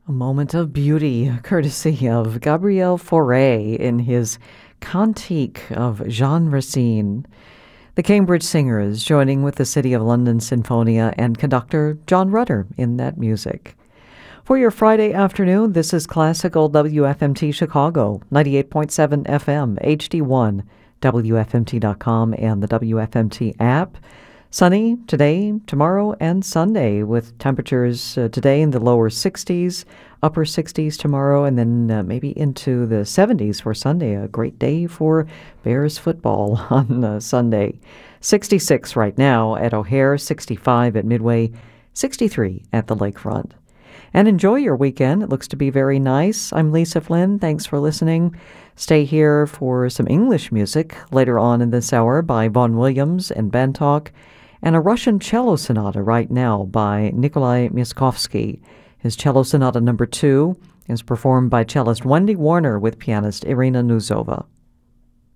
A moment of beauty, courtesy of Gabriel Fauré in his Cantique of Jean Racine. The Cambridge Singers joining with the City of London Sinfonia and conductor John Rutter in that music. For your Friday afternoon, this is Classical WFMT Chicago, 98.7 FM, HD1, WFMT.com, and the WFMT app. Sunny today, tomorrow, and Sunday with temperatures today in the lower 60s, upper 60s tomorrow, and then maybe into the 70s for Sunday. A great day for Bears football on Sunday. 66 right now at O'Hare, 65 at Midway, 63 at the Lakefront. And enjoy your weekend. It looks to be very nice. I'm Lisa Flynn. Thanks for listening. Stay here for some English music later on in this hour by Vaughan Williams and Bantok, and a Russian cello sonata right now by Nikolai Myaskovsky. His cello sonata number 2 is performed by cellist Wendy Warner with pianist Irina Nuzova.